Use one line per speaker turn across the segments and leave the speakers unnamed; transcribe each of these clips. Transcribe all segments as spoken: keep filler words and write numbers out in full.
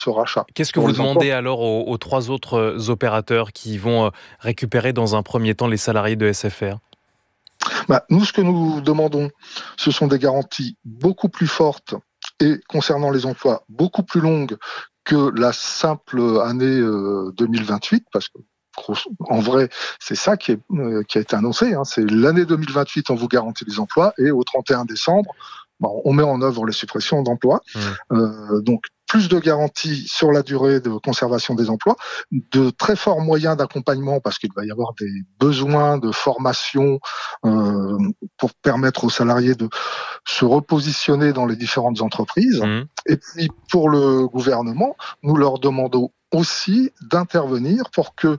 ce rachat.
Qu'est-ce que vous demandez alors aux, aux trois autres opérateurs qui vont récupérer dans un premier temps les salariés de S F R ?
Bah, nous, ce que nous demandons, ce sont des garanties beaucoup plus fortes et concernant les emplois beaucoup plus longues que la simple année euh, deux mille vingt-huit, parce que en vrai, c'est ça qui, est, euh, qui a été annoncé. Hein, c'est l'année deux mille vingt-huit, on vous garantit les emplois, et au trente et un décembre, bon, on met en œuvre les suppressions d'emplois. Mmh. Euh, donc, plus de garanties sur la durée de conservation des emplois, de très forts moyens d'accompagnement, parce qu'il va y avoir des besoins de formation euh, pour permettre aux salariés de se repositionner dans les différentes entreprises. Mmh. Et puis, pour le gouvernement, nous leur demandons aussi d'intervenir pour que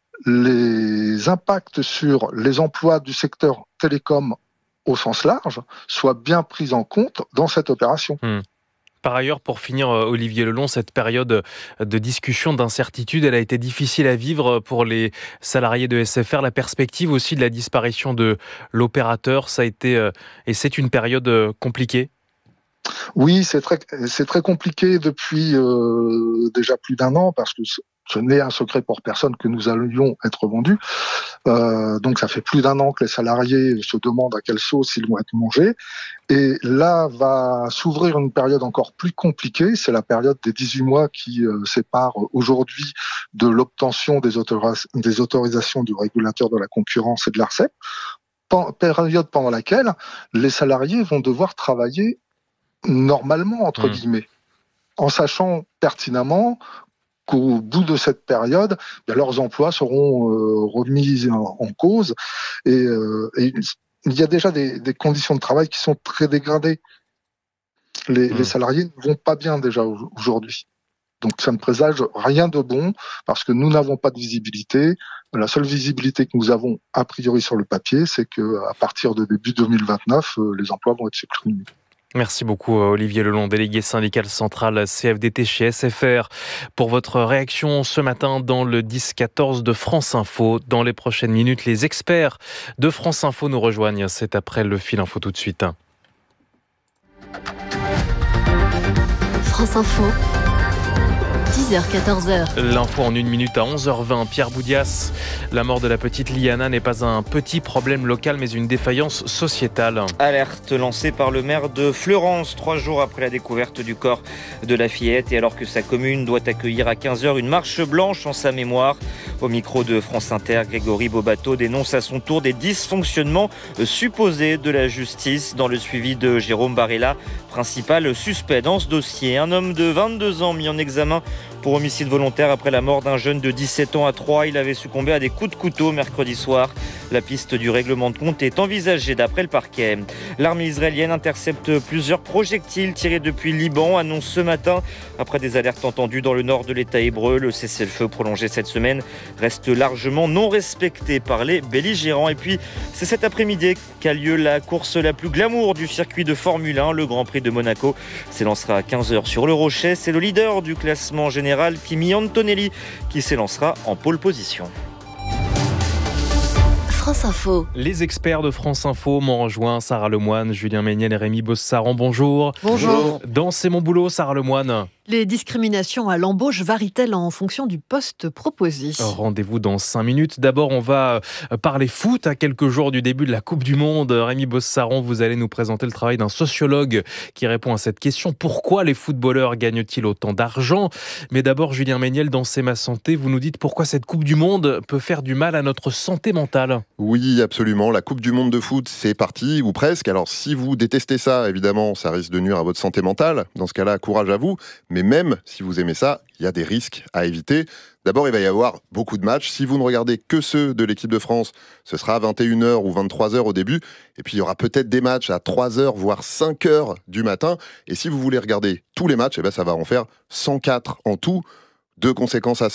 les impacts sur les emplois du secteur télécom au sens large soient bien pris en compte dans cette opération.
Mmh. Par ailleurs, pour finir, Olivier Lelon, cette période de discussion, d'incertitude, elle a été difficile à vivre pour les salariés de S F R. La perspective aussi de la disparition de l'opérateur, ça a été et c'est une période compliquée.
Oui, c'est très, c'est très compliqué depuis euh, déjà plus d'un an, parce que ce n'est un secret pour personne que nous allions être vendus. Euh, donc ça fait plus d'un an que les salariés se demandent à quelle sauce ils vont être mangés. Et là va s'ouvrir une période encore plus compliquée, c'est la période des dix-huit mois qui euh, sépare aujourd'hui de l'obtention des, autoris- des autorisations du régulateur de la concurrence et de l'Arcep, période pendant laquelle les salariés vont devoir travailler normalement, entre mmh. guillemets, en sachant pertinemment qu'au bout de cette période, bien, leurs emplois seront euh, remis en, en cause, et, euh, et il y a déjà des, des conditions de travail qui sont très dégradées. Les, mmh. les salariés ne vont pas bien déjà aujourd'hui. Donc ça ne présage rien de bon, parce que nous n'avons pas de visibilité. La seule visibilité que nous avons a priori sur le papier, c'est qu'à partir de début deux mille vingt-neuf, euh, les emplois vont être supprimés.
Merci beaucoup Olivier Lelon, délégué syndical central C F D T chez S F R, pour votre réaction ce matin dans le dix quatorze de France Info. Dans les prochaines minutes, les experts de France Info nous rejoignent. C'est après le fil info tout de suite.
France Info. dix heures quatorze heures.
L'info en une minute à onze heures vingt. Pierre Boudias, la mort de la petite Liana n'est pas un petit problème local, mais une défaillance sociétale.
Alerte lancée par le maire de Fleurance, trois jours après la découverte du corps de la fillette, et alors que sa commune doit accueillir à quinze heures une marche blanche en sa mémoire. Au micro de France Inter, Grégory Bobato dénonce à son tour des dysfonctionnements supposés de la justice dans le suivi de Jérôme Barella, principal suspect dans ce dossier. Un homme de vingt-deux ans mis en examen pour homicide volontaire après la mort d'un jeune de dix-sept ans à Troyes. Il avait succombé à des coups de couteau mercredi soir. La piste du règlement de compte est envisagée d'après le parquet. L'armée israélienne intercepte plusieurs projectiles tirés depuis le Liban, annonce ce matin. Après des alertes entendues dans le nord de l'État hébreu, le cessez-le-feu prolongé cette semaine reste largement non respecté par les belligérants. Et puis, c'est cet après-midi qu'a lieu la course la plus glamour du circuit de Formule un. Le Grand Prix de Monaco s'élancera à quinze heures sur le Rocher. C'est le leader du classement général, Kimi Antonelli, qui s'élancera en pole position.
France Info.
Les experts de France Info m'ont rejoint. Sarah Lemoine, Julien Méniel et Rémi Bossaran. Bonjour.
Bonjour.
Dans C'est mon boulot, Sarah Lemoine.
Les discriminations à l'embauche varient-elles en fonction du poste proposé ?
Rendez-vous dans cinq minutes. D'abord, on va parler foot à quelques jours du début de la Coupe du Monde. Rémi Bossaran, vous allez nous présenter le travail d'un sociologue qui répond à cette question. Pourquoi les footballeurs gagnent-ils autant d'argent ? Mais d'abord, Julien Méniel, dans C'est ma santé, vous nous dites pourquoi cette Coupe du Monde peut faire du mal à notre santé mentale.
Oui, absolument. La Coupe du Monde de foot, c'est parti, ou presque. Alors, si vous détestez ça, évidemment, ça risque de nuire à votre santé mentale. Dans ce cas-là, courage à vous. Mais même si vous aimez ça, il y a des risques à éviter. D'abord, il va y avoir beaucoup de matchs. Si vous ne regardez que ceux de l'équipe de France, ce sera à vingt et une heures ou vingt-trois heures au début. Et puis, il y aura peut-être des matchs à trois heures, voire cinq heures du matin. Et si vous voulez regarder tous les matchs, eh ben, ça va en faire cent quatre en tout. Deux conséquences à ça,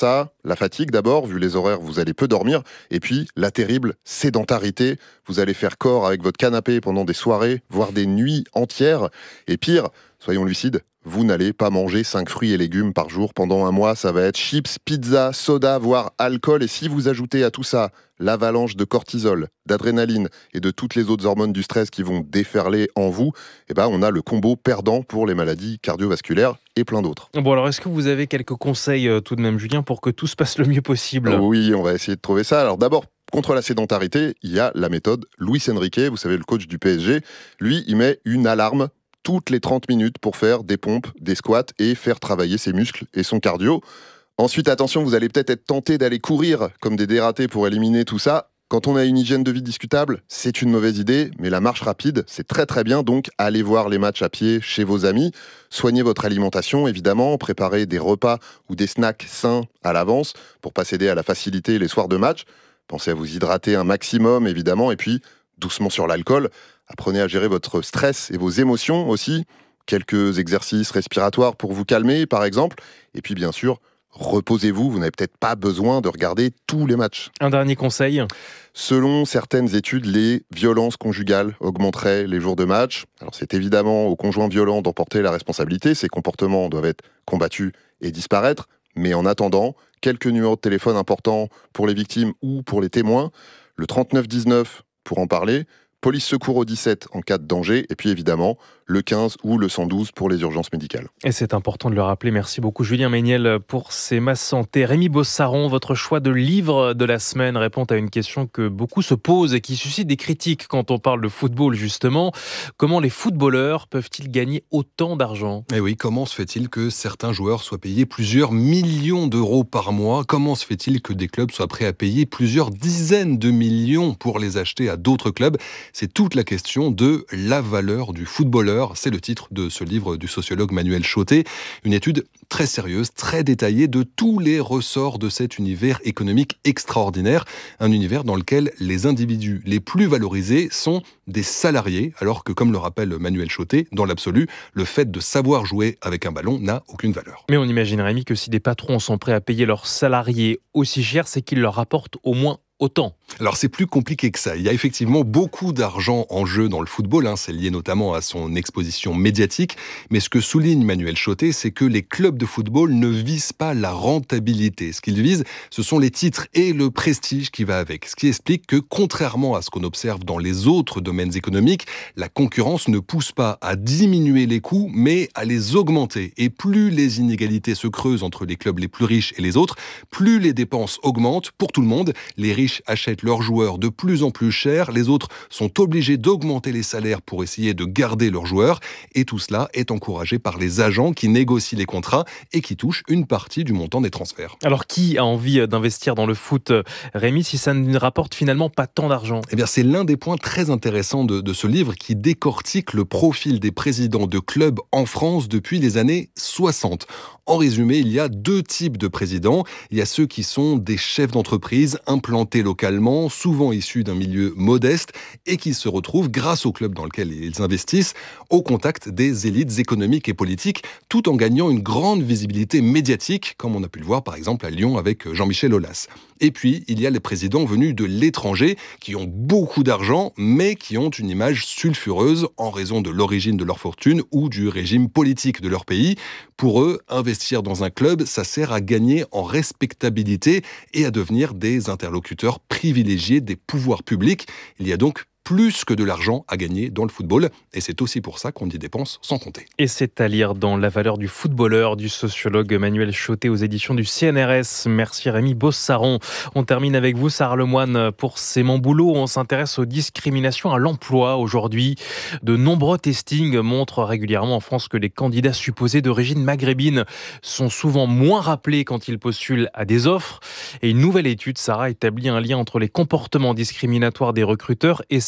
La fatigue d'abord, vu les horaires, vous allez peu dormir. Et puis, la terrible sédentarité. Vous allez faire corps avec votre canapé pendant des soirées, voire des nuits entières. Et pire, soyons lucides, vous n'allez pas manger cinq fruits et légumes par jour pendant un mois. Ça va être chips, pizza, soda, voire alcool. Et si vous ajoutez à tout ça l'avalanche de cortisol, d'adrénaline et de toutes les autres hormones du stress qui vont déferler en vous, eh ben on a le combo perdant pour les maladies cardiovasculaires et plein d'autres.
Bon alors, est-ce que vous avez quelques conseils euh, tout de même, Julien, pour que tout se passe le mieux possible ?
Oui, on va essayer de trouver ça. Alors d'abord, contre la sédentarité, il y a la méthode Luis Enrique, vous savez, le coach du P S G. Lui, il met une alarme toutes les trente minutes pour faire des pompes, des squats et faire travailler ses muscles et son cardio. Ensuite, attention, vous allez peut-être être tenté d'aller courir comme des dératés pour éliminer tout ça. Quand on a une hygiène de vie discutable, c'est une mauvaise idée, mais la marche rapide, c'est très très bien, donc allez voir les matchs à pied chez vos amis. Soignez votre alimentation, évidemment, préparez des repas ou des snacks sains à l'avance pour pas céder à la facilité les soirs de match. Pensez à vous hydrater un maximum, évidemment, et puis doucement sur l'alcool. Apprenez à gérer votre stress et vos émotions aussi. Quelques exercices respiratoires pour vous calmer, par exemple. Et puis, bien sûr, reposez-vous. Vous n'avez peut-être pas besoin de regarder tous les matchs.
Un dernier conseil ?
Selon certaines études, les violences conjugales augmenteraient les jours de match. Alors, c'est évidemment au conjoint violent d'emporter la responsabilité. Ces comportements doivent être combattus et disparaître. Mais en attendant, quelques numéros de téléphone importants pour les victimes ou pour les témoins. Le trente-neuf dix-neuf pour en parler. Police secours au dix-sept en cas de danger, et puis évidemment le quinze ou le cent douze pour les urgences médicales.
Et c'est important de le rappeler. Merci beaucoup Julien Méniel pour ces Ma Santé. Rémi Bossaron, votre choix de livre de la semaine répond à une question que beaucoup se posent et qui suscite des critiques quand on parle de football justement. Comment les footballeurs peuvent-ils gagner autant d'argent ?
Eh oui, comment se fait-il que certains joueurs soient payés plusieurs millions d'euros par mois ? Comment se fait-il que des clubs soient prêts à payer plusieurs dizaines de millions pour les acheter à d'autres clubs ? C'est toute la question de la valeur du footballeur. C'est le titre de ce livre du sociologue Manuel Chotet. Une étude très sérieuse, très détaillée de tous les ressorts de cet univers économique extraordinaire. Un univers dans lequel les individus les plus valorisés sont des salariés, alors que, comme le rappelle Manuel Chotet, dans l'absolu, le fait de savoir jouer avec un ballon n'a aucune valeur.
Mais on imagine, Rémi, que si des patrons sont prêts à payer leurs salariés aussi cher, c'est qu'ils leur rapportent au moins autant.
Alors c'est plus compliqué que ça. Il y a effectivement beaucoup d'argent en jeu dans le football, hein. C'est lié notamment à son exposition médiatique. Mais ce que souligne Manuel Chotet, c'est que les clubs de football ne visent pas la rentabilité. Ce qu'ils visent, ce sont les titres et le prestige qui va avec. Ce qui explique que, contrairement à ce qu'on observe dans les autres domaines économiques, la concurrence ne pousse pas à diminuer les coûts, mais à les augmenter. Et plus les inégalités se creusent entre les clubs les plus riches et les autres, plus les dépenses augmentent pour tout le monde. Les riches achètent leurs joueurs de plus en plus cher, les autres sont obligés d'augmenter les salaires pour essayer de garder leurs joueurs, et tout cela est encouragé par les agents qui négocient les contrats et qui touchent une partie du montant des transferts.
Alors qui a envie d'investir dans le foot, Rémi, si ça ne rapporte finalement pas tant d'argent ?
Eh bien, c'est l'un des points très intéressants de, de ce livre qui décortique le profil des présidents de clubs en France depuis les années soixante. En résumé, il y a deux types de présidents. Il y a ceux qui sont des chefs d'entreprise implantés localement, souvent issus d'un milieu modeste et qui se retrouvent, grâce au club dans lequel ils investissent, au contact des élites économiques et politiques, tout en gagnant une grande visibilité médiatique, comme on a pu le voir par exemple à Lyon avec Jean-Michel Aulas. Et puis, il y a les présidents venus de l'étranger qui ont beaucoup d'argent, mais qui ont une image sulfureuse en raison de l'origine de leur fortune ou du régime politique de leur pays. Pour eux, investir dans un club, ça sert à gagner en respectabilité et à devenir des interlocuteurs privilégiés des pouvoirs publics. Il y a donc plus que de l'argent à gagner dans le football. Et c'est aussi pour ça qu'on y dépense sans compter.
Et c'est à lire dans La valeur du footballeur du sociologue Manuel Chotet aux éditions du C N R S. Merci Rémi Bossaron. On termine avec vous, Sarah Lemoine, pour C'est mon boulot. On s'intéresse aux discriminations à l'emploi aujourd'hui. De nombreux testings montrent régulièrement en France que les candidats supposés d'origine maghrébine sont souvent moins rappelés quand ils postulent à des offres. Et une nouvelle étude, Sarah, établit un lien entre les comportements discriminatoires des recruteurs et certains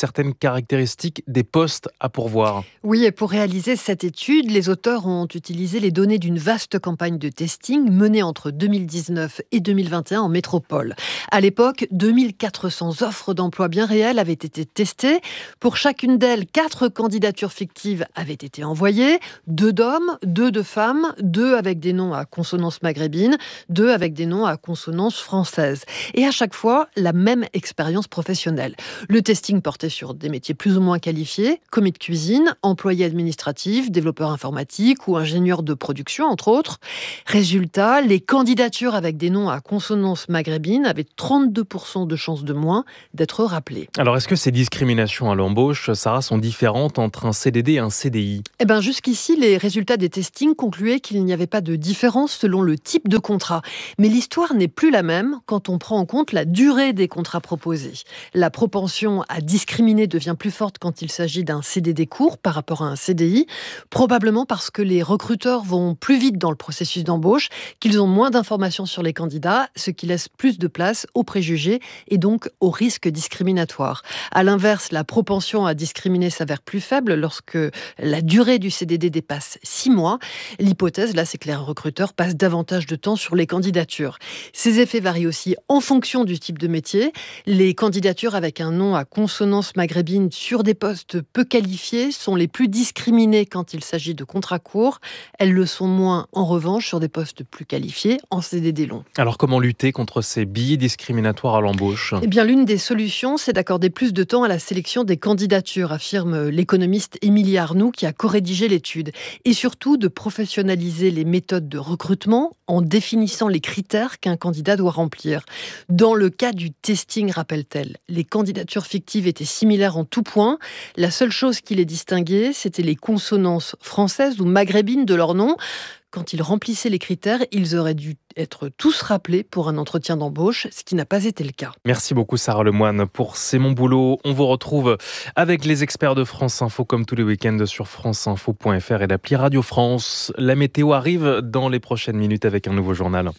certaines caractéristiques des postes à pourvoir.
Oui, et pour réaliser cette étude, les auteurs ont utilisé les données d'une vaste campagne de testing menée entre deux mille dix-neuf et deux mille vingt et un en métropole. À l'époque, deux mille quatre cents offres d'emploi bien réelles avaient été testées. Pour chacune d'elles, quatre candidatures fictives avaient été envoyées. Deux d'hommes, deux de femmes, deux avec des noms à consonance maghrébine, deux avec des noms à consonance française. Et à chaque fois, la même expérience professionnelle. Le testing portait sur des métiers plus ou moins qualifiés, commis de cuisine, employé administratif, développeur informatique ou ingénieur de production, entre autres. Résultat, les candidatures avec des noms à consonance maghrébine avaient trente-deux pour cent de chances de moins d'être rappelées.
Alors, est-ce que ces discriminations à l'embauche, Sarah, sont différentes entre un C D D et un C D I ?
Eh bien, jusqu'ici, les résultats des testings concluaient qu'il n'y avait pas de différence selon le type de contrat. Mais l'histoire n'est plus la même quand on prend en compte la durée des contrats proposés. La propension à discriminer devient plus forte quand il s'agit d'un C D D court par rapport à un C D I, probablement parce que les recruteurs vont plus vite dans le processus d'embauche, qu'ils ont moins d'informations sur les candidats, ce qui laisse plus de place aux préjugés et donc aux risques discriminatoires. À l'inverse, la propension à discriminer s'avère plus faible lorsque la durée du C D D dépasse six mois. L'hypothèse, là, c'est que les recruteurs passent davantage de temps sur les candidatures. Ces effets varient aussi en fonction du type de métier. Les candidatures avec un nom à consonance maghrébine sur des postes peu qualifiés sont les plus discriminées quand il s'agit de contrats courts. Elles le sont moins, en revanche, sur des postes plus qualifiés en C D D long.
Alors, comment lutter contre ces biais discriminatoires à l'embauche ?
Eh bien, l'une des solutions, c'est d'accorder plus de temps à la sélection des candidatures, affirme l'économiste Émilie Arnoux, qui a co-rédigé l'étude. Et surtout, de professionnaliser les méthodes de recrutement en définissant les critères qu'un candidat doit remplir. Dans le cas du testing, rappelle-t-elle, les candidatures fictives étaient similaires en tout point. La seule chose qui les distinguait, c'était les consonances françaises ou maghrébines de leur nom. Quand ils remplissaient les critères, ils auraient dû être tous rappelés pour un entretien d'embauche, ce qui n'a pas été le cas.
Merci beaucoup Sarah Lemoine pour C'est mon boulot. On vous retrouve avec les experts de France Info comme tous les week-ends sur franceinfo point f r et l'appli Radio France. La météo arrive dans les prochaines minutes avec un nouveau journal.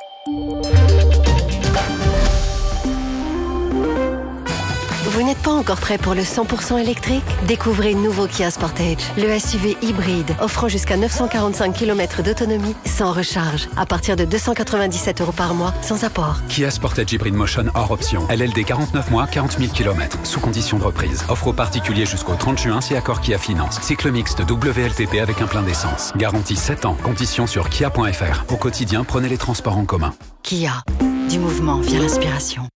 Vous n'êtes pas encore prêt pour le cent pour cent électrique ? Découvrez le nouveau Kia Sportage, le S U V hybride offrant jusqu'à neuf cent quarante-cinq kilomètres d'autonomie sans recharge, à partir de deux cent quatre-vingt-dix-sept euros par mois, sans apport.
Kia Sportage Hybrid Motion hors option. L L D quarante-neuf mois, quarante mille kilomètres, sous condition de reprise. Offre aux particuliers jusqu'au trente juin si accord Kia Finance. Cycle mixte W L T P avec un plein d'essence. Garantie sept ans. Conditions sur kia point f r. Au quotidien, prenez les transports en commun.
Kia. Du mouvement via l'inspiration.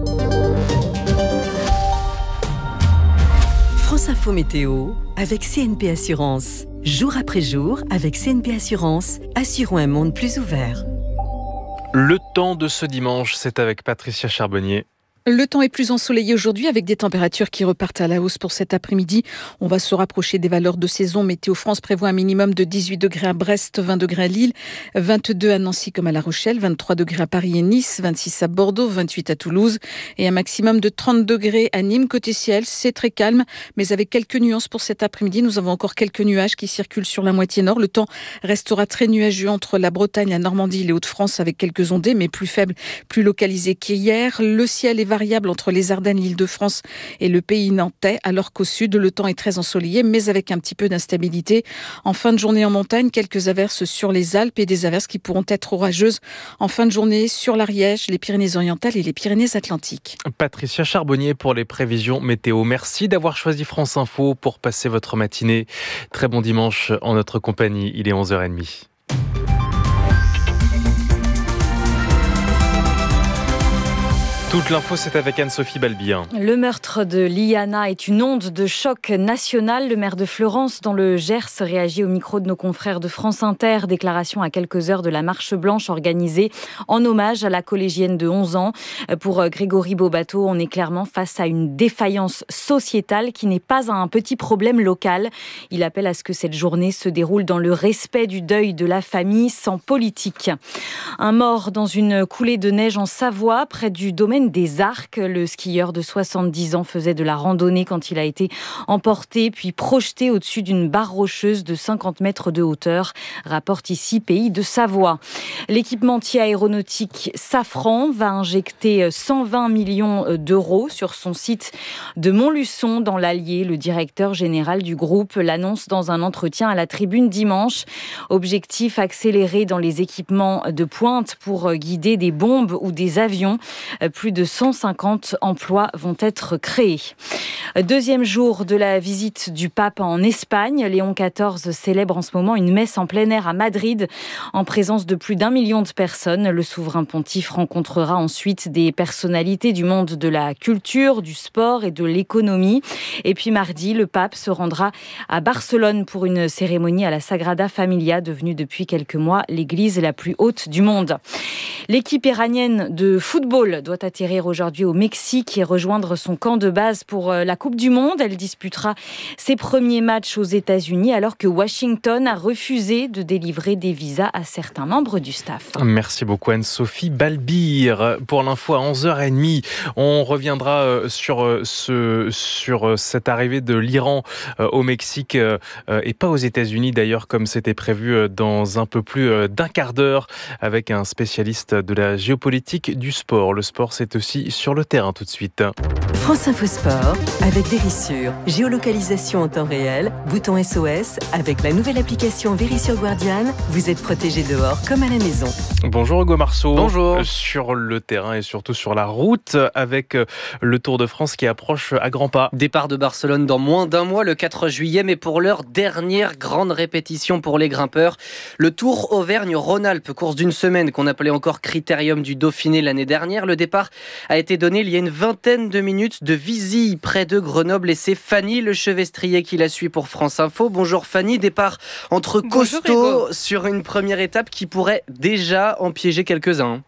France Info Météo avec C N P Assurance. Jour après jour, avec C N P Assurance, assurons un monde plus ouvert.
Le temps de ce dimanche, c'est avec Patricia Charbonnier.
Le temps est plus ensoleillé aujourd'hui avec des températures qui repartent à la hausse pour cet après-midi. On va se rapprocher des valeurs de saison. Météo France prévoit un minimum de dix-huit degrés à Brest, vingt degrés à Lille, vingt-deux à Nancy comme à La Rochelle, vingt-trois degrés à Paris et Nice, vingt-six à Bordeaux, vingt-huit à Toulouse et un maximum de trente degrés à Nîmes. Côté ciel, c'est très calme, mais avec quelques nuances pour cet après-midi. Nous avons encore quelques nuages qui circulent sur la moitié nord. Le temps restera très nuageux entre la Bretagne, la Normandie et les Hauts-de-France avec quelques ondées, mais plus faibles, plus localisées qu'hier. Le ciel est variable entre les Ardennes, l'Île-de-France et le pays nantais, alors qu'au sud, le temps est très ensoleillé, mais avec un petit peu d'instabilité. En fin de journée en montagne, quelques averses sur les Alpes et des averses qui pourront être orageuses en fin de journée sur l'Ariège, les Pyrénées-Orientales et les Pyrénées-Atlantiques.
Patricia Charbonnier pour les prévisions météo. Merci d'avoir choisi France Info pour passer votre matinée. Très bon dimanche en notre compagnie. Il est onze heures trente. Toute l'info, c'est avec Anne-Sophie Balbien.
Le meurtre de Liana est une onde de choc national. Le maire de Fleurance, dans le Gers, réagit au micro de nos confrères de France Inter. Déclaration à quelques heures de la marche blanche organisée en hommage à la collégienne de onze ans. Pour Grégory Bobato, on est clairement face à une défaillance sociétale qui n'est pas un petit problème local. Il appelle à ce que cette journée se déroule dans le respect du deuil de la famille, sans politique. Un mort dans une coulée de neige en Savoie, près du domaine colline des Arcs. Le skieur de soixante-dix ans faisait de la randonnée quand il a été emporté puis projeté au-dessus d'une barre rocheuse de cinquante mètres de hauteur, rapporte ici Pays de Savoie. L'équipementier aéronautique Safran va injecter cent vingt millions d'euros sur son site de Montluçon dans l'Allier. Le directeur général du groupe l'annonce dans un entretien à la Tribune dimanche. Objectif accéléré dans les équipements de pointe pour guider des bombes ou des avions. Plus de cent cinquante emplois vont être créés. Deuxième jour de la visite du pape en Espagne. Léon quatorze célèbre en ce moment une messe en plein air à Madrid en présence de plus d'un million de personnes. Le souverain pontife rencontrera ensuite des personnalités du monde de la culture, du sport et de l'économie. Et puis mardi, le pape se rendra à Barcelone pour une cérémonie à la Sagrada Familia, devenue depuis quelques mois l'église la plus haute du monde. L'équipe iranienne de football doit atterrir aujourd'hui au Mexique et rejoindre son camp de base pour la Coupe du Monde. Elle disputera ses premiers matchs aux États-Unis alors que Washington a refusé de délivrer des visas à certains membres du staff.
Merci beaucoup Anne-Sophie Balbir. Pour l'info à onze heures trente, on reviendra sur, ce, sur cette arrivée de l'Iran au Mexique et pas aux États-Unis d'ailleurs comme c'était prévu dans un peu plus d'un quart d'heure avec un spécialiste de la géopolitique du sport. Le sport, c'est aussi sur le terrain tout de suite.
France Info Sport avec Vérissure. Géolocalisation en temps réel, bouton S O S. Avec la nouvelle application Vérissure Guardian, vous êtes protégé dehors comme à la maison.
Bonjour Hugo Marceau.
Bonjour.
Sur le terrain et surtout sur la route avec le Tour de France qui approche à grands pas.
Départ de Barcelone dans moins d'un mois, le quatre juillet, mais pour l'heure, dernière grande répétition pour les grimpeurs. Le Tour Auvergne-Rhône-Alpes, course d'une semaine qu'on appelait encore Critérium du Dauphiné l'année dernière. Le départ a été donné il y a une vingtaine de minutes de Visille, près de Grenoble, et c'est Fanny Lechevestrier qui la suit pour France Info. Bonjour Fanny, départ entre costauds sur une première étape qui pourrait déjà en piéger quelques-uns.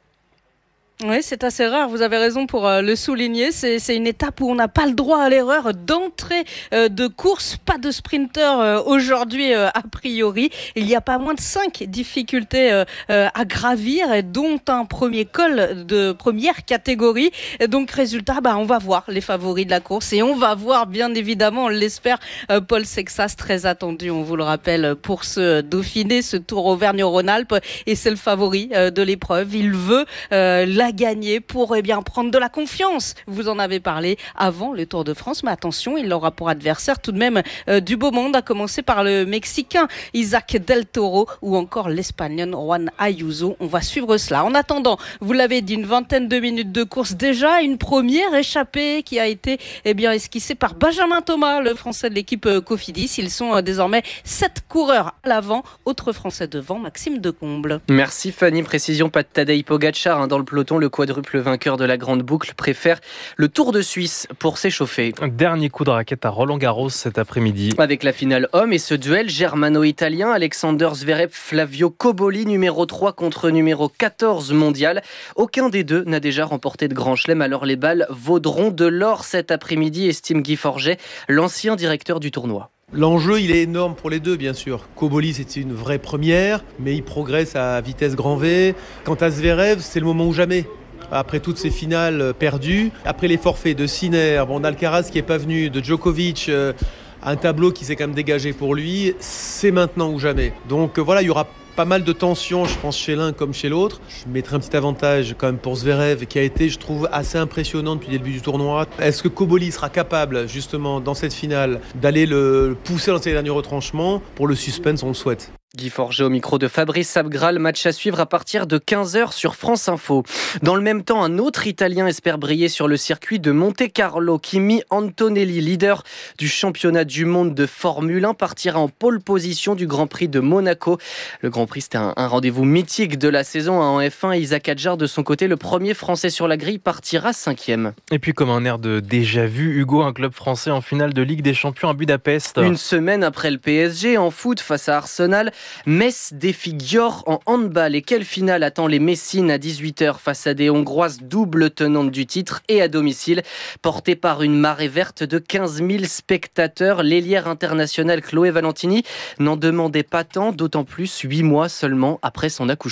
Oui, c'est assez rare, vous avez raison pour euh, le souligner. C'est, c'est une étape où on n'a pas le droit à l'erreur d'entrée euh, de course. Pas de sprinter euh, aujourd'hui euh, a priori. Il y a pas moins de cinq difficultés euh, euh, à gravir, dont un premier col de première catégorie. Et donc résultat, bah, on va voir les favoris de la course et on va voir bien évidemment, on l'espère, euh, Paul Sexas, très attendu, on vous le rappelle, pour ce Dauphiné, ce Tour Auvergne-Rhône-Alpes. Et c'est le favori euh, de l'épreuve. Il veut euh, la gagner pour eh bien, prendre de la confiance. Vous en avez parlé avant le Tour de France, mais attention, il aura pour adversaire tout de même euh, du beau monde, à commencer par le Mexicain Isaac Del Toro ou encore l'Espagnol Juan Ayuso. On va suivre cela. En attendant, vous l'avez dit, une vingtaine de minutes de course déjà, une première échappée qui a été eh bien, esquissée par Benjamin Thomas, le Français de l'équipe Cofidis. Ils sont euh, désormais sept coureurs à l'avant, autre Français devant, Maxime Decomble.
Merci Fanny, précision, pas de Tadej Pogacar hein, dans le peloton. Le quadruple vainqueur de la grande boucle préfère le Tour de Suisse pour s'échauffer.
Dernier coup de raquette à Roland-Garros cet après-midi.
Avec la finale homme et ce duel germano-italien, Alexander Zverev, Flavio Cobolli, numéro trois contre numéro quatorze mondial. Aucun des deux n'a déjà remporté de grand chelem, alors les balles vaudront de l'or cet après-midi, estime Guy Forget, l'ancien directeur du tournoi.
L'enjeu, il est énorme pour les deux, bien sûr. Cobolli, c'est une vraie première, mais il progresse à vitesse grand V. Quant à Zverev, c'est le moment ou jamais. Après toutes ces finales perdues, après les forfaits de Sinner, bon, d'Alcaraz qui n'est pas venu, de Djokovic, euh, un tableau qui s'est quand même dégagé pour lui, c'est maintenant ou jamais. Donc euh, voilà, il y aura pas mal de tensions, je pense, chez l'un comme chez l'autre. Je mettrai un petit avantage quand même pour Zverev, qui a été, je trouve, assez impressionnant depuis le début du tournoi. Est-ce que Cobolli sera capable, justement, dans cette finale, d'aller le pousser dans ses derniers retranchements? Pour le suspense, on le souhaite.
Guy Forget au micro de Fabrice Abgral, match à suivre à partir de quinze heures sur France Info. Dans le même temps, un autre Italien espère briller sur le circuit de Monte-Carlo. Kimi Antonelli, leader du championnat du monde de Formule un, partira en pole position du Grand Prix de Monaco. Le Grand Prix, c'était un, un rendez-vous mythique de la saison en F un. Isaac Hadjar, de son côté, le premier Français sur la grille, partira cinquième.
Et puis, comme un air de déjà-vu, Hugo, un club français en finale de Ligue des Champions à Budapest.
Une semaine après le P S G en foot face à Arsenal, Metz défie Győr en handball. Et quelle finale attend les Messines à dix-huit heures face à des Hongroises double tenantes du titre et à domicile, portée par une marée verte de quinze mille spectateurs. L'ailière internationale Chloé Valentini n'en demandait pas tant, d'autant plus huit mois seulement après son accouchement.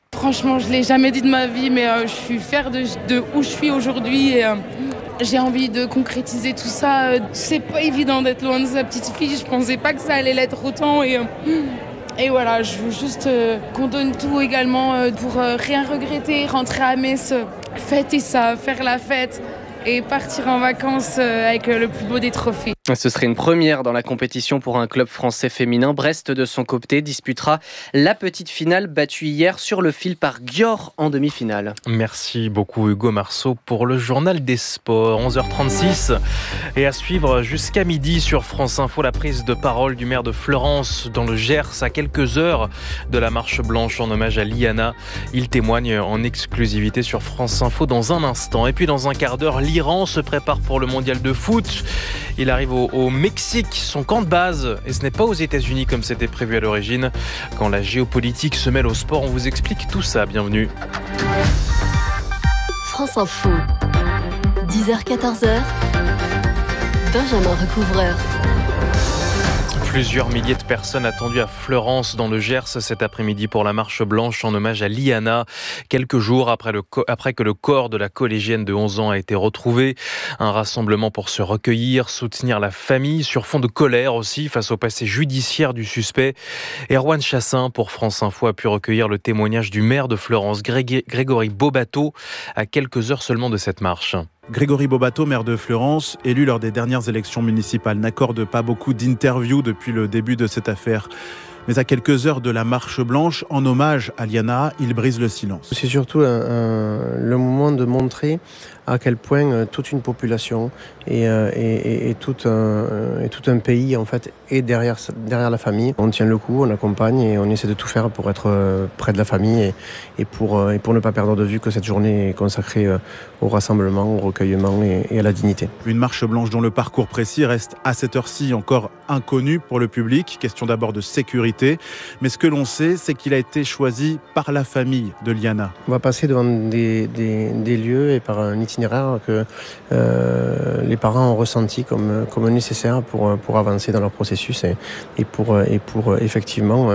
Franchement, je ne l'ai jamais dit de ma vie, mais euh, je suis fière de, de où je suis aujourd'hui et euh, j'ai envie de concrétiser tout ça. C'est pas évident d'être loin de sa petite fille, je pensais pas que ça allait l'être autant et... Euh, Et voilà, je veux juste euh, qu'on donne tout également euh, pour euh, rien regretter, rentrer à Metz, euh, fêter ça, faire la fête et partir en vacances euh, avec euh, le plus beau des trophées.
Ce serait une première dans la compétition pour un club français féminin. Brest, de son côté, disputera la petite finale battue hier sur le fil par Győr en demi-finale.
Merci beaucoup Hugo Marceau pour le journal des sports. onze heures trente-six et à suivre jusqu'à midi sur France Info la prise de parole du maire de Fleurance dans le Gers à quelques heures de la marche blanche en hommage à Liana. Il témoigne en exclusivité sur France Info dans un instant. Et puis dans un quart d'heure, l'Iran se prépare pour le mondial de foot. Il arrive au, au Mexique, son camp de base, et ce n'est pas aux États-Unis comme c'était prévu à l'origine. Quand la géopolitique se mêle au sport, on vous explique tout ça. Bienvenue.
France Info, dix heures quatorze heures, Benjamin Recouvreur.
Plusieurs milliers de personnes attendues à Fleurance dans le Gers cet après-midi pour la marche blanche en hommage à Liana. Quelques jours après, le co- après que le corps de la collégienne de onze ans a été retrouvé. Un rassemblement pour se recueillir, soutenir la famille sur fond de colère aussi face au passé judiciaire du suspect. Erwan Chassin pour France Info a pu recueillir le témoignage du maire de Fleurance, Grég- Grégory Bobato, à quelques heures seulement de cette marche.
Grégory Bobato, maire de Fleurance, élu lors des dernières élections municipales, n'accorde pas beaucoup d'interviews depuis le début de cette affaire. Mais à quelques heures de la marche blanche, en hommage à Liana, il brise le silence.
C'est surtout un, un, le moment de montrer à quel point euh, toute une population et, euh, et, et, tout un, et tout un pays en fait, est derrière, derrière la famille. On tient le coup, on accompagne et on essaie de tout faire pour être euh, près de la famille et, et, pour, euh, et pour ne pas perdre de vue que cette journée est consacrée euh, au rassemblement, au recueillement et, et à la dignité.
Une marche blanche dont le parcours précis reste à cette heure-ci encore inconnu pour le public. Question d'abord de sécurité. Mais ce que l'on sait, c'est qu'il a été choisi par la famille de Liana.
On va passer devant des, des, des lieux et par un itinéraire que euh, les parents ont ressenti comme, comme nécessaire pour, pour avancer dans leur processus et, et, pour, et pour effectivement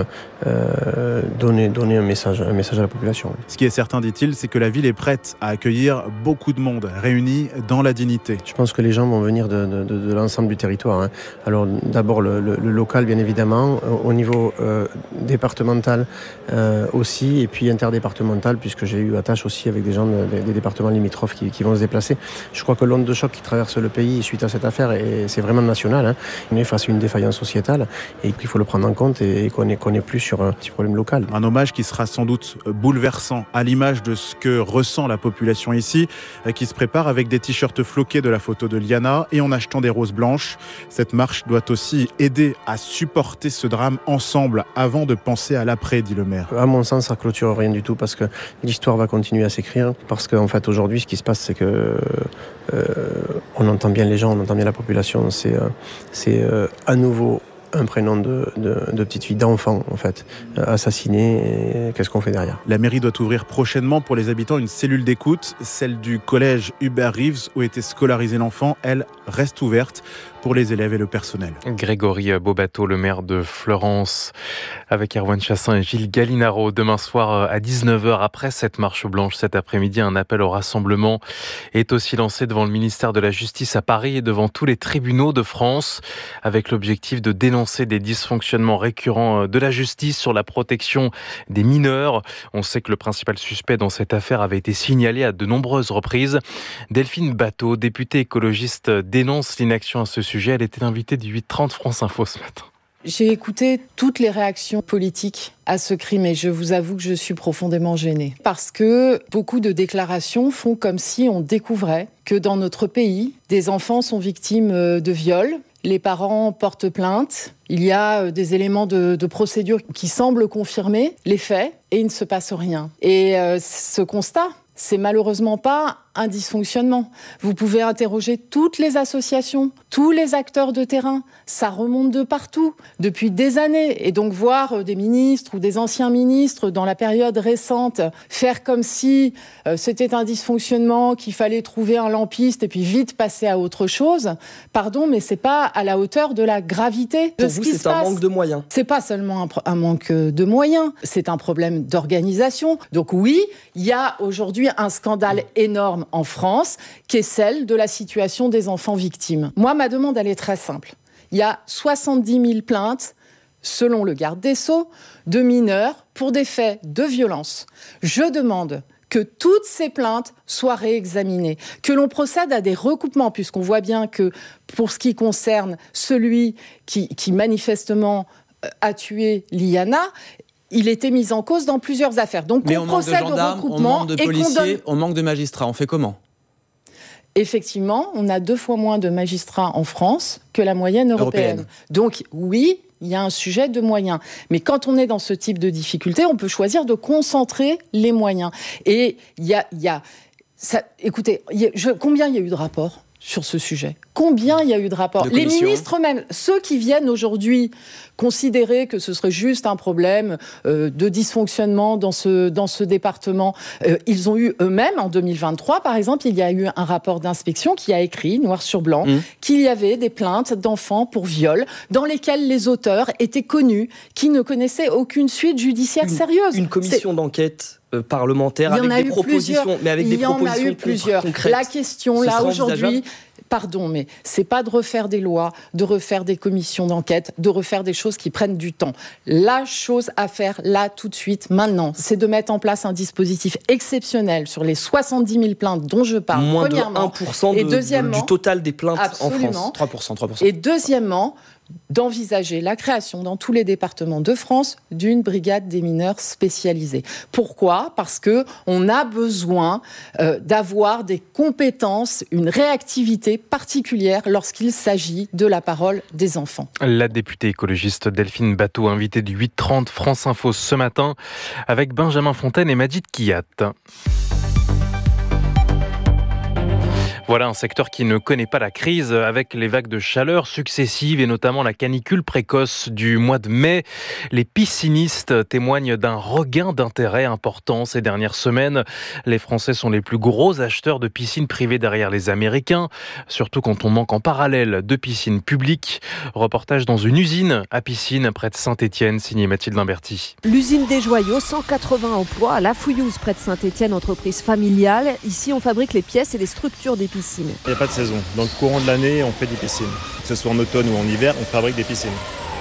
euh, donner, donner un message, un message à la population.
Ce qui est certain, dit-il, c'est que la ville est prête à accueillir beaucoup de monde réunis dans la dignité.
Je pense que les gens vont venir de, de, de, de l'ensemble du territoire. Hein. Alors d'abord le, le, le local, bien évidemment, au niveau euh, départemental euh, aussi, et puis interdépartemental, puisque j'ai eu attache aussi avec des gens de, des, des départements limitrophes qui, qui vont se déplacer. Je crois que l'onde de choc qui traverse le pays suite à cette affaire, et c'est vraiment national. Hein. On est face à une défaillance sociétale et qu'il faut le prendre en compte et qu'on n'est qu'on n'est plus sur un petit problème local.
Un hommage qui sera sans doute bouleversant, à l'image de ce que ressent la population ici, qui se prépare avec des t-shirts floqués de la photo de Liana et en achetant des roses blanches. Cette marche doit aussi aider à supporter ce drame ensemble avant de penser à l'après, dit le maire.
À mon sens, ça clôture rien du tout parce que l'histoire va continuer à s'écrire. Parce qu'en fait, aujourd'hui, ce qui se passe, c'est que euh, on entend bien les gens, on entend bien la population. C'est, euh, c'est euh, à nouveau un prénom de, de, de petite fille, d'enfant en fait, euh, assassiné. Et qu'est-ce qu'on fait derrière ?
La mairie doit ouvrir prochainement pour les habitants une cellule d'écoute. Celle du collège Hubert Reeves où était scolarisé l'enfant, elle reste ouverte pour les élèves et le personnel.
Grégory Bobato, le maire de Fleurance, avec Erwan Chassin et Gilles Gallinaro. Demain soir à dix-neuf heures, après cette marche blanche, cet après-midi, un appel au rassemblement est aussi lancé devant le ministère de la Justice à Paris et devant tous les tribunaux de France, avec l'objectif de dénoncer des dysfonctionnements récurrents de la justice sur la protection des mineurs. On sait que le principal suspect dans cette affaire avait été signalé à de nombreuses reprises. Delphine Batho, députée écologiste, dénonce l'inaction à ce sujet. Elle était l'invitée du huit trente France Info ce matin.
J'ai écouté toutes les réactions politiques à ce crime et je vous avoue que je suis profondément gênée. Parce que beaucoup de déclarations font comme si on découvrait que dans notre pays, des enfants sont victimes de viols. Les parents portent plainte. Il y a des éléments de, de procédure qui semblent confirmer les faits et il ne se passe rien. Et euh, ce constat, c'est malheureusement pas un dysfonctionnement. Vous pouvez interroger toutes les associations, tous les acteurs de terrain. Ça remonte de partout, depuis des années. Et donc voir des ministres ou des anciens ministres dans la période récente faire comme si euh, c'était un dysfonctionnement, qu'il fallait trouver un lampiste et puis vite passer à autre chose. Pardon, mais c'est pas à la hauteur de la gravité de
Pour
ce
vous,
qui
c'est
se
un
passe.
manque de moyens.
C'est pas seulement un, un manque de moyens, c'est un problème d'organisation. Donc oui, il y a aujourd'hui un scandale énorme en France, qui est celle de la situation des enfants victimes. Moi, ma demande, elle est très simple. Il y a soixante-dix mille plaintes, selon le garde des Sceaux, de mineurs pour des faits de violence. Je demande que toutes ces plaintes soient réexaminées, que l'on procède à des recoupements, puisqu'on voit bien que pour ce qui concerne celui qui, qui manifestement a tué Liana, il était mis en cause dans plusieurs affaires. Donc
Mais
on,
on
procède
manque de gendarmes,
au recoupement
on manque de
et qu'on
policiers,
donne...
on manque de magistrats. On fait comment ?
Effectivement, on a deux fois moins de magistrats en France que la moyenne européenne.
Européenne.
Donc oui, il y a un sujet de moyens. Mais quand on est dans ce type de difficulté, on peut choisir de concentrer les moyens. Et il y a... Y a ça, écoutez, y a, je, combien il y a eu de rapports sur ce sujet ? Combien il y a eu de rapports ? Les ministres même, ceux qui viennent aujourd'hui considérer que ce serait juste un problème euh, de dysfonctionnement dans ce, dans ce département, euh, ils ont eu eux-mêmes, en deux mille vingt-trois, par exemple, il y a eu un rapport d'inspection qui a écrit, noir sur blanc, mmh. qu'il y avait des plaintes d'enfants pour viol dans lesquelles les auteurs étaient connus, qui ne connaissaient aucune suite judiciaire
une,
sérieuse.
Une commission C'est... d'enquête parlementaire avec des propositions,
plusieurs.
mais avec
il
des
y en
propositions
a eu plusieurs.
concrètes.
La question
Ce
là aujourd'hui, pardon, mais c'est pas de refaire des lois, de refaire des commissions d'enquête, de refaire des choses qui prennent du temps. La chose à faire là tout de suite, maintenant, c'est de mettre en place un dispositif exceptionnel sur les soixante-dix mille plaintes dont je parle.
Moins
premièrement,
de un pour cent de,
et deuxièmement,
du total des plaintes
absolument,
en France.
trois pour cent, trois pour cent.
Et deuxièmement, d'envisager la création dans tous les départements de France d'une brigade des mineurs spécialisée. Pourquoi ? Parce que on a besoin euh, d'avoir des compétences, une réactivité particulière lorsqu'il s'agit de la parole des enfants.
La députée écologiste Delphine Batho, invitée du huit trente France Info ce matin, avec Benjamin Fontaine et Majid Kiyat. Voilà un secteur qui ne connaît pas la crise avec les vagues de chaleur successives et notamment la canicule précoce du mois de mai. Les piscinistes témoignent d'un regain d'intérêt important ces dernières semaines. Les Français sont les plus gros acheteurs de piscines privées derrière les Américains, surtout quand on manque en parallèle de piscines publiques. Reportage dans une usine à piscine près de Saint-Étienne, signé Mathilde Limberti.
L'usine des Joyaux, cent quatre-vingts emplois à La Fouillouse près de Saint-Étienne, entreprise familiale. Ici, on fabrique les pièces et les structures des piscines.
Il n'y a pas de saison. Dans le courant de l'année, on fait des piscines. Que ce soit en automne ou en hiver, on fabrique des piscines.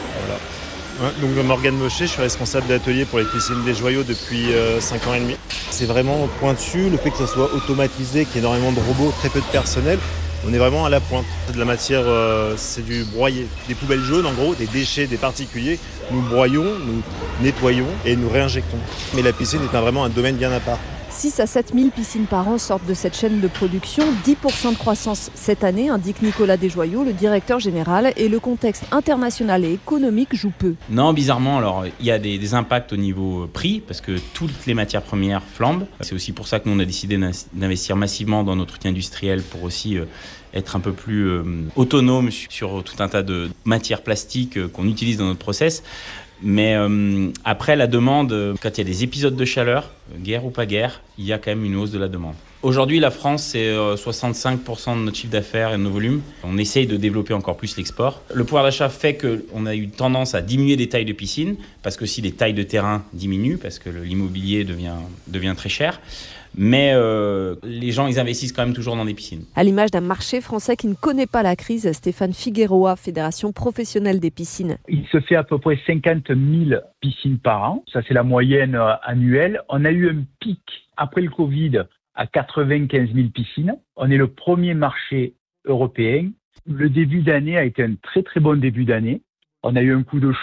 Voilà. Ouais, donc, Morgane Mochet, je suis responsable d'atelier pour les piscines des Joyaux depuis euh, cinq ans et demi. C'est vraiment pointu, le fait que ça soit automatisé, qu'il y ait énormément de robots, très peu de personnel. On est vraiment à la pointe. C'est de la matière, euh, c'est du broyé. Des poubelles jaunes, en gros, des déchets des particuliers. Nous broyons, nous nettoyons et nous réinjectons. Mais la piscine est un, vraiment un domaine bien à part.
six à sept mille piscines par an sortent de cette chaîne de production. dix pour cent de croissance cette année, indique Nicolas Desjoyaux, le directeur général. Et le contexte international et économique joue peu.
Non, bizarrement, alors il y a des, des impacts au niveau prix, parce que toutes les matières premières flambent. C'est aussi pour ça que nous, on a décidé d'investir massivement dans notre outil industriel pour aussi euh, être un peu plus euh, autonome sur tout un tas de matières plastiques euh, qu'on utilise dans notre process. Mais euh, après, la demande, quand il y a des épisodes de chaleur, guerre ou pas guerre, il y a quand même une hausse de la demande. Aujourd'hui, la France, c'est euh, soixante-cinq pour cent de notre chiffre d'affaires et de nos volumes. On essaye de développer encore plus l'export. Le pouvoir d'achat fait qu'on a eu tendance à diminuer des tailles de piscine, parce que si les tailles de terrain diminuent, parce que l'immobilier devient, devient très cher. Mais euh, les gens, ils investissent quand même toujours dans des piscines.
À l'image d'un marché français qui ne connaît pas la crise, Stéphane Figueroa, Fédération professionnelle des piscines.
Il se fait à peu près cinquante mille piscines par an. Ça, c'est la moyenne annuelle. On a eu un pic après le Covid à quatre-vingt-quinze mille piscines. On est le premier marché européen. Le début d'année a été un très très bon début d'année. On a eu un coup de chaud.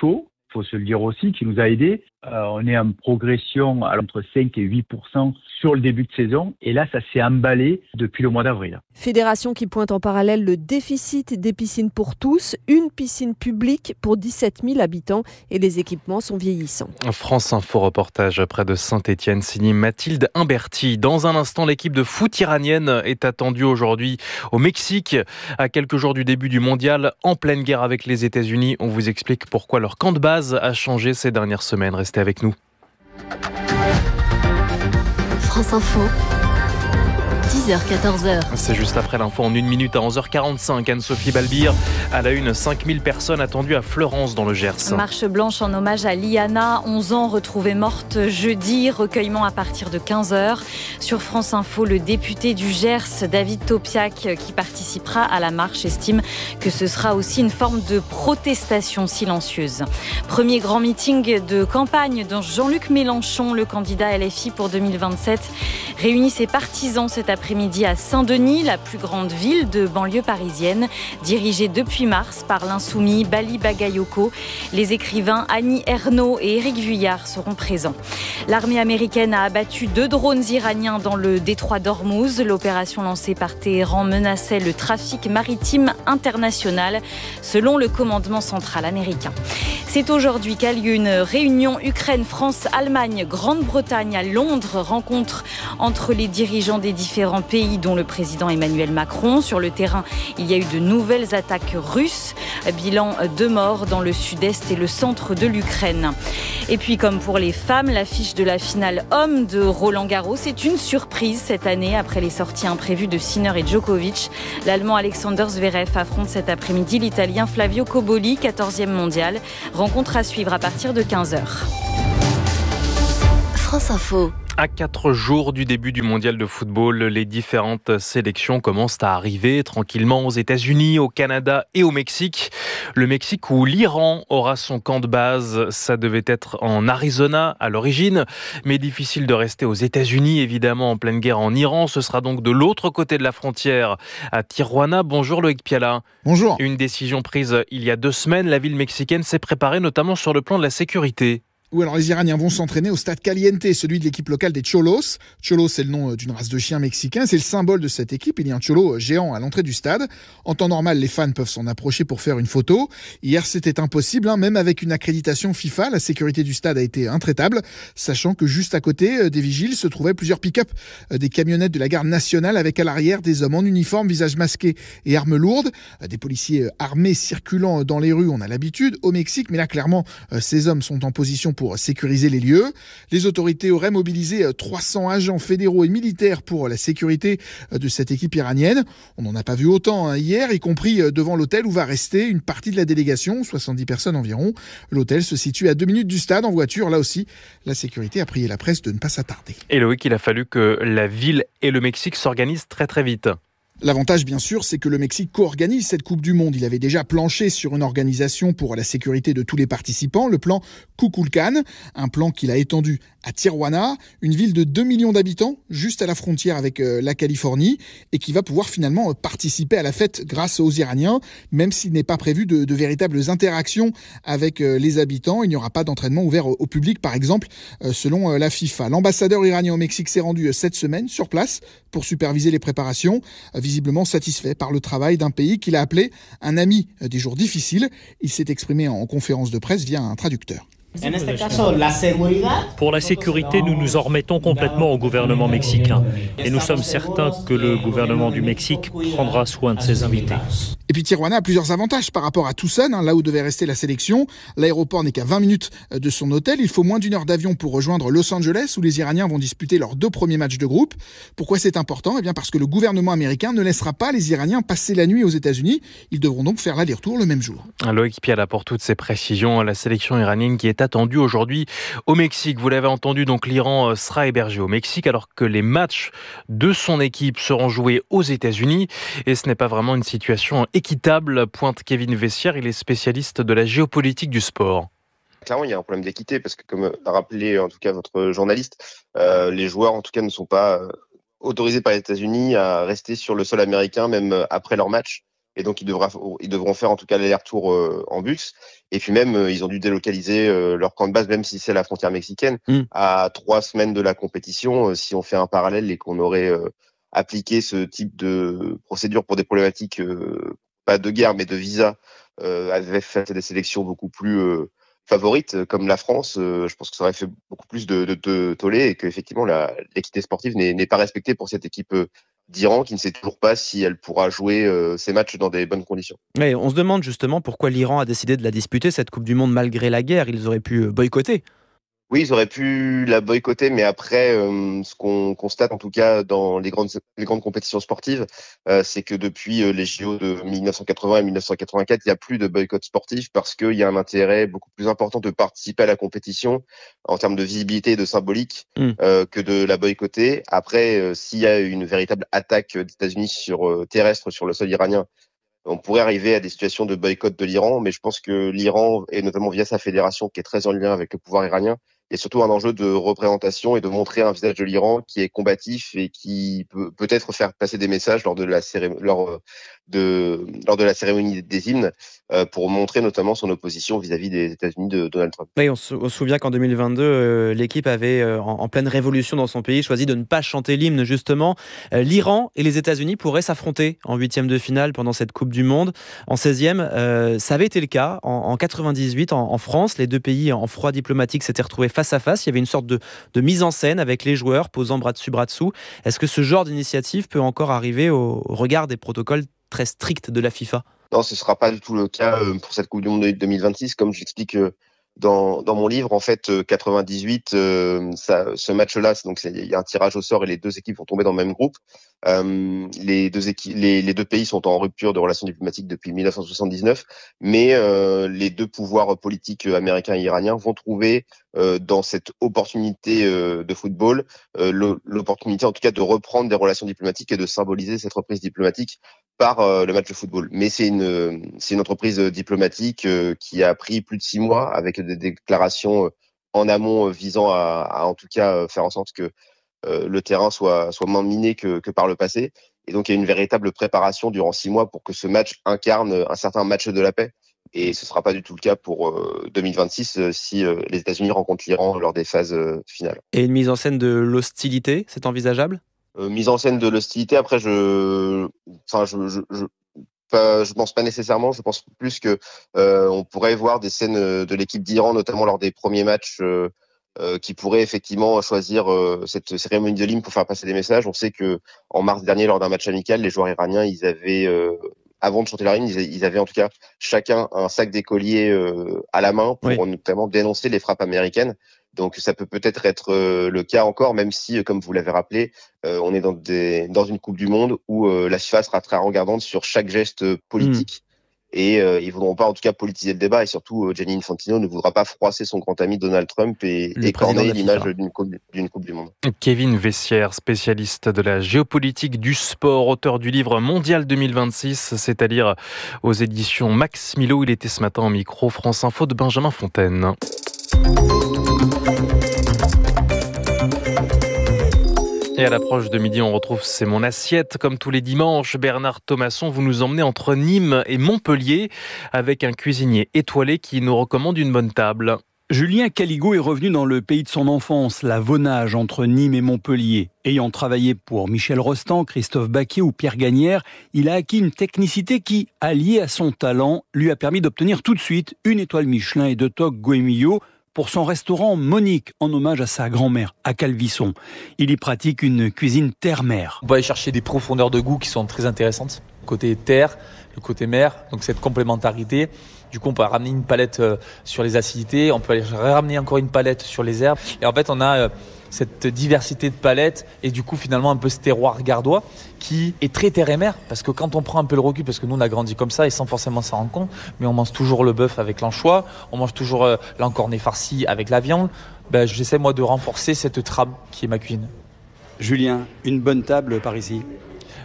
faut se le dire aussi, qui nous a aidés. Euh, on est en progression à entre cinq et huit pour cent sur le début de saison. Et là, ça s'est emballé depuis le mois d'avril.
Fédération qui pointe en parallèle le déficit des piscines pour tous. Une piscine publique pour dix-sept mille habitants et les équipements sont vieillissants.
France Info reportage près de Saint-Étienne, signé Mathilde Imberti. Dans un instant, l'équipe de foot iranienne est attendue aujourd'hui au Mexique. À quelques jours du début du mondial, en pleine guerre avec les États-Unis, on vous explique pourquoi leur camp de base a changé ces dernières semaines. Restez avec nous.
France Info. dix heures quatorze heures.
C'est juste après l'info en une minute à onze heures quarante-cinq. Anne-Sophie Balbir, à la une, cinq mille personnes attendues à Fleurance dans le Gers.
Marche blanche en hommage à Liana, onze ans, retrouvée morte jeudi. Recueillement à partir de quinze heures. Sur France Info, le député du Gers, David Topiac, qui participera à la marche, estime que ce sera aussi une forme de protestation silencieuse. Premier grand meeting de campagne dont Jean-Luc Mélenchon, le candidat L F I pour deux mille vingt-sept, réunit ses partisans cet après-midi à Saint-Denis, la plus grande ville de banlieue parisienne, dirigée depuis mars par l'insoumis Bali Bagayoko. Les écrivains Annie Ernaux et Éric Vuillard seront présents. L'armée américaine a abattu deux drones iraniens dans le détroit d'Ormuz. L'opération lancée par Téhéran menaçait le trafic maritime international, selon le commandement central américain. C'est aujourd'hui qu'a lieu une réunion Ukraine-France-Allemagne, Grande-Bretagne à Londres, rencontre entre les dirigeants des différents pays, dont le président Emmanuel Macron. Sur le terrain, il y a eu de nouvelles attaques russes. Bilan deux morts dans le sud-est et le centre de l'Ukraine. Et puis, comme pour les femmes, l'affiche de la finale homme de Roland-Garros est une surprise cette année après les sorties imprévues de Sinner et Djokovic. L'Allemand Alexander Zverev affronte cet après-midi l'Italien Flavio Cobolli, quatorzième mondial. Rencontre à suivre à partir de quinze heures.
France Info.
À quatre jours du début du mondial de football, les différentes sélections commencent à arriver tranquillement aux États-Unis, au Canada et au Mexique. Le Mexique où l'Iran aura son camp de base, ça devait être en Arizona à l'origine, mais difficile de rester aux États-Unis, évidemment en pleine guerre en Iran. Ce sera donc de l'autre côté de la frontière, à Tijuana. Bonjour Loïc Piala.
Bonjour.
Une décision prise il y a deux semaines, la ville mexicaine s'est préparée notamment sur le plan de la sécurité.
Oui, alors les Iraniens vont s'entraîner au stade Caliente, celui de l'équipe locale des Cholos. Cholos, c'est le nom d'une race de chiens mexicains. C'est le symbole de cette équipe. Il y a un Cholo géant à l'entrée du stade. En temps normal, les fans peuvent s'en approcher pour faire une photo. Hier, c'était impossible, hein. Même avec une accréditation FIFA, la sécurité du stade a été intraitable, sachant que juste à côté des vigiles se trouvaient plusieurs pick-up, des camionnettes de la garde nationale avec à l'arrière des hommes en uniforme, visage masqué et armes lourdes. Des policiers armés circulant dans les rues, on a l'habitude au Mexique, mais là, clairement, ces hommes sont en position pour sécuriser les lieux. Les autorités auraient mobilisé trois cents agents fédéraux et militaires pour la sécurité de cette équipe iranienne. On n'en a pas vu autant hein, hier, y compris devant l'hôtel où va rester une partie de la délégation, soixante-dix personnes environ. L'hôtel se situe à deux minutes du stade en voiture. Là aussi, la sécurité a prié la presse de ne pas s'attarder.
Et Loïc, il a fallu que la ville et le Mexique s'organisent très très vite.
L'avantage, bien sûr, c'est que le Mexique co-organise cette Coupe du Monde. Il avait déjà planché sur une organisation pour la sécurité de tous les participants, le plan Kukulkan, un plan qu'il a étendu à Tijuana, une ville de deux millions d'habitants, juste à la frontière avec la Californie, et qui va pouvoir finalement participer à la fête grâce aux Iraniens, même s'il n'est pas prévu de, de véritables interactions avec les habitants. Il n'y aura pas d'entraînement ouvert au public, par exemple, selon la FIFA. L'ambassadeur iranien au Mexique s'est rendu cette semaine sur place pour superviser les préparations, visiblement satisfait par le travail d'un pays qu'il a appelé un ami des jours difficiles. Il s'est exprimé en conférence de presse via un traducteur.
Pour la sécurité, nous nous en remettons complètement au gouvernement mexicain. Et nous sommes certains que le gouvernement du Mexique prendra soin de ses invités.
Et puis Tijuana a plusieurs avantages par rapport à Tucson, hein, là où devait rester la sélection. L'aéroport n'est qu'à vingt minutes de son hôtel. Il faut moins d'une heure d'avion pour rejoindre Los Angeles, où les Iraniens vont disputer leurs deux premiers matchs de groupe. Pourquoi c'est important ? Eh bien parce que le gouvernement américain ne laissera pas les Iraniens passer la nuit aux États-Unis. Ils devront donc faire l'aller-retour le même jour.
Loïc Piala pour toutes ces précisions. La sélection iranienne qui est attendue aujourd'hui au Mexique. Vous l'avez entendu, donc l'Iran sera hébergé au Mexique alors que les matchs de son équipe seront joués aux États-Unis. Et ce n'est pas vraiment une situation équitable, pointe Kevin Vessière. Il est spécialiste de la géopolitique du sport.
Clairement, il y a un problème d'équité parce que, comme l'a rappelé en tout cas votre journaliste, euh, les joueurs en tout cas ne sont pas autorisés par les États-Unis à rester sur le sol américain même après leur match. et donc ils, devra, ils devront faire en tout cas l'aller-retour euh, en bus. Et puis même, euh, ils ont dû délocaliser euh, leur camp de base, même si c'est la frontière mexicaine, mmh. à trois semaines de la compétition. Euh, si on fait un parallèle et qu'on aurait euh, appliqué ce type de procédure pour des problématiques, euh, pas de guerre, mais de visa, euh, avait fait des sélections beaucoup plus euh, favorites, comme la France, euh, je pense que ça aurait fait beaucoup plus de, de, de tollé et qu'effectivement la, l'équité sportive n'est, n'est pas respectée pour cette équipe euh, d'Iran qui ne sait toujours pas si elle pourra jouer euh, ses matchs dans des bonnes conditions.
Ouais, on se demande justement pourquoi l'Iran a décidé de la disputer, cette Coupe du Monde, malgré la guerre. Ils auraient pu boycotter.
Oui, ils auraient pu la boycotter, mais après, euh, ce qu'on constate en tout cas dans les grandes, les grandes compétitions sportives, euh, c'est que depuis euh, les J O de dix-neuf cent quatre-vingts et dix-neuf cent quatre-vingt-quatre, il n'y a plus de boycott sportif parce qu'il y a un intérêt beaucoup plus important de participer à la compétition en termes de visibilité et de symbolique mmh. euh, que de la boycotter. Après, euh, s'il y a une véritable attaque des États-Unis sur euh, terrestre sur le sol iranien, on pourrait arriver à des situations de boycott de l'Iran, mais je pense que l'Iran, et notamment via sa fédération qui est très en lien avec le pouvoir iranien, il y a surtout un enjeu de représentation et de montrer un visage de l'Iran qui est combatif et qui peut peut-être faire passer des messages lors de la cérémonie, lors de, lors de la cérémonie des hymnes euh, pour montrer notamment son opposition vis-à-vis des États-Unis de Donald Trump.
Oui, on se, on se souvient qu'en deux mille vingt-deux, euh, l'équipe avait, euh, en, en pleine révolution dans son pays, choisi de ne pas chanter l'hymne justement. Euh, L'Iran et les États-Unis pourraient s'affronter en huitième de finale pendant cette Coupe du Monde. En seizième, euh, ça avait été le cas. En, en quatre-vingt-dix-huit, en, en France, les deux pays en froid diplomatique s'étaient retrouvés face à face. Il y avait une sorte de, de mise en scène avec les joueurs posant bras dessus, bras dessous. Est-ce que ce genre d'initiative peut encore arriver au regard des protocoles très stricts de la FIFA ?
Non, ce ne sera pas du tout le cas pour cette Coupe du Monde de deux mille vingt-six. Comme j'explique dans, dans mon livre, en fait, quatre-vingt-dix-huit, euh, ça, ce match-là, c'est, donc il y a un tirage au sort et les deux équipes vont tomber dans le même groupe. Euh, les, deux équipes, les, les deux pays sont en rupture de relations diplomatiques depuis dix-neuf cent soixante-dix-neuf, mais euh, les deux pouvoirs politiques américains et iraniens vont trouver euh, dans cette opportunité euh, de football euh, l'opportunité en tout cas de reprendre des relations diplomatiques et de symboliser cette reprise diplomatique par euh, le match de football. Mais c'est une c'est une entreprise diplomatique euh, qui a pris plus de six mois avec des déclarations euh, en amont euh, visant à, à en tout cas euh, faire en sorte que euh, le terrain soit soit moins miné que que par le passé. Et donc il y a une véritable préparation durant six mois pour que ce match incarne un certain match de la paix. Et ce ne sera pas du tout le cas pour euh, deux mille vingt-six euh, si euh, les États-Unis rencontrent l'Iran lors des phases euh, finales.
Et une mise en scène de l'hostilité, c'est envisageable ?
Euh, mise en scène de l'hostilité, après, je, enfin, je, je, je, pas, je pense pas nécessairement. Je pense plus que euh, on pourrait voir des scènes de l'équipe d'Iran, notamment lors des premiers matchs, euh, euh, qui pourraient effectivement choisir euh, cette cérémonie de l'hymne pour faire passer des messages. On sait que en mars dernier, lors d'un match amical, les joueurs iraniens, ils avaient euh, avant de chanter la hymne, ils avaient en tout cas chacun un sac d'écoliers euh, à la main pour oui. notamment dénoncer les frappes américaines. Donc ça peut peut-être être euh, le cas encore, même si, euh, comme vous l'avez rappelé, euh, on est dans, des, dans une Coupe du Monde où euh, la FIFA sera très regardante sur chaque geste politique. Mmh. Et euh, ils voudront pas en tout cas politiser le débat. Et surtout, euh, Gianni Infantino ne voudra pas froisser son grand ami Donald Trump et écorner l'image d'une coupe, d'une coupe du Monde.
Kevin Vessière, spécialiste de la géopolitique du sport, auteur du livre Mondial deux mille vingt-six, c'est à dire aux éditions Max Milo. Il était ce matin en micro France Info de Benjamin Fontaine. Et à l'approche de midi, on retrouve C'est mon assiette. Comme tous les dimanches, Bernard Thomasson, vous nous emmenez entre Nîmes et Montpellier avec un cuisinier étoilé qui nous recommande une bonne table.
Julien Caligo est revenu dans le pays de son enfance, la Vaunage, entre Nîmes et Montpellier. Ayant travaillé pour Michel Rostand, Christophe Baquier ou Pierre Gagnère, il a acquis une technicité qui, alliée à son talent, lui a permis d'obtenir tout de suite une étoile Michelin et deux toques Goemio pour son restaurant Monique, en hommage à sa grand-mère, à Calvisson. Il y pratique une cuisine terre-mer.
On va aller chercher des profondeurs de goût qui sont très intéressantes. Côté terre, le côté mer, donc cette complémentarité. Du coup, on peut ramener une palette sur les acidités, on peut aller ramener encore une palette sur les herbes. Et en fait, on a cette diversité de palettes et du coup, finalement, un peu ce terroir gardois qui est très terre et mer. Parce que quand on prend un peu le recul, parce que nous, on a grandi comme ça et sans forcément s'en rendre compte, mais on mange toujours le bœuf avec l'anchois, on mange toujours l'encornet farci avec la viande. Ben, j'essaie, moi, de renforcer cette trame qui est ma cuisine.
Julien, une bonne table par ici ?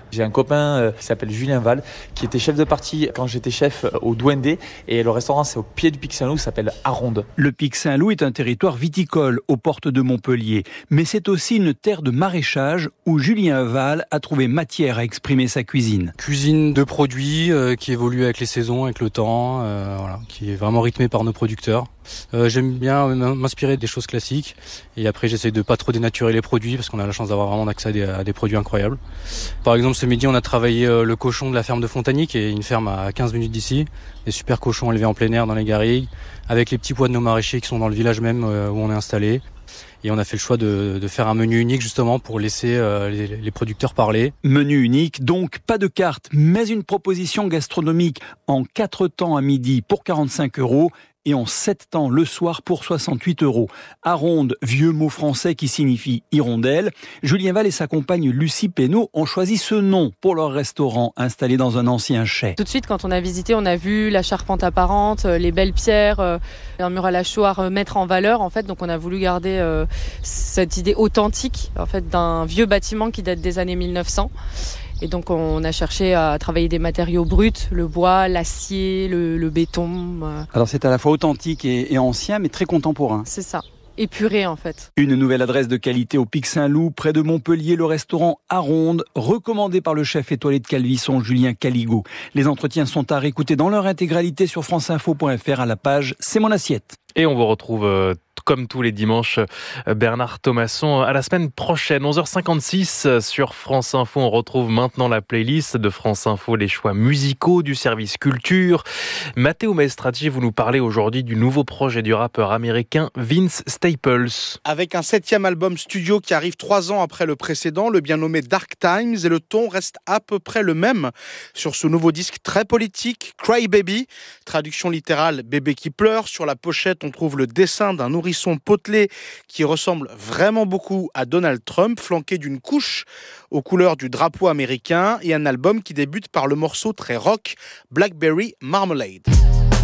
J'ai un copain euh, qui s'appelle Julien Val, qui était chef de partie quand j'étais chef au Douendé, et le restaurant c'est au pied du Pic Saint-Loup, s'appelle Aronde.
Le Pic Saint-Loup est un territoire viticole aux portes de Montpellier, mais c'est aussi une terre de maraîchage où Julien Val a trouvé matière à exprimer sa cuisine.
Cuisine de produits euh, qui évolue avec les saisons, avec le temps, euh, voilà, qui est vraiment rythmée par nos producteurs. Euh, j'aime bien m'inspirer des choses classiques et après j'essaie de pas trop dénaturer les produits parce qu'on a la chance d'avoir vraiment accès à des, à des produits incroyables. Par exemple, ce midi on a travaillé euh, le cochon de la ferme de Fontagny, qui est une ferme à quinze minutes d'ici, des super cochons élevés en plein air dans les garrigues, avec les petits pois de nos maraîchers qui sont dans le village même euh, où on est installé. Et on a fait le choix de, de faire un menu unique justement pour laisser euh, les, les producteurs parler.
Menu unique, donc pas de carte, mais une proposition gastronomique en quatre temps à midi pour quarante-cinq euros et en sept temps le soir pour soixante-huit euros. Aronde, vieux mot français qui signifie hirondelle. Julien Val et sa compagne Lucie Pénaud ont choisi ce nom pour leur restaurant installé dans un ancien chai.
Tout de suite, quand on a visité, on a vu la charpente apparente, les belles pierres, un mur à la chaux à mettre en valeur. En fait, donc on a voulu garder euh, cette idée authentique en fait, d'un vieux bâtiment qui date des années mille neuf cents. Et donc on a cherché à travailler des matériaux bruts, le bois, l'acier, le, le béton.
Alors c'est à la fois authentique et, et ancien, mais très contemporain.
C'est ça, épuré en fait.
Une nouvelle adresse de qualité au Pic Saint-Loup, près de Montpellier, le restaurant Aronde, recommandé par le chef étoilé de Calvisson, Julien Caligo. Les entretiens sont à réécouter dans leur intégralité sur franceinfo point f r à la page C'est mon assiette.
Et on vous retrouve euh, comme tous les dimanches, Bernard Thomasson, à la semaine prochaine, onze heures cinquante-six sur France Info. On retrouve maintenant la playlist de France Info, les choix musicaux du service culture. Matteo Maestrati, vous nous parlez aujourd'hui du nouveau projet du rappeur américain Vince Staples.
Avec un septième album studio qui arrive trois ans après le précédent, le bien nommé Dark Times, et le ton reste à peu près le même sur ce nouveau disque très politique, Cry Baby, traduction littérale bébé qui pleure. Sur la pochette, on trouve le dessin d'un nourrisson potelé qui ressemble vraiment beaucoup à Donald Trump, flanqué d'une couche aux couleurs du drapeau américain, et un album qui débute par le morceau très rock Blackberry Marmalade.